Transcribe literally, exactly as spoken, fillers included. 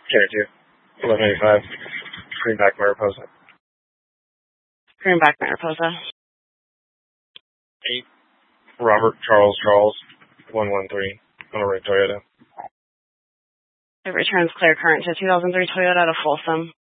Carry two. eleven eighty-five. Greenback, Mariposa. Greenback, Mariposa. eight. Robert Charles Charles. one one three. On a red Toyota. It returns clear current to two thousand three Toyota to Folsom.